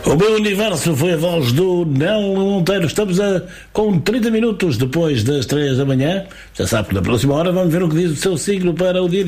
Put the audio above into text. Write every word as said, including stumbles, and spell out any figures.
O meu universo foi a voz do Nelo Monteiro. Estamos a, com trinta minutos depois das três da manhã. Já sabe que na próxima hora vamos ver o que diz o seu signo para o dia de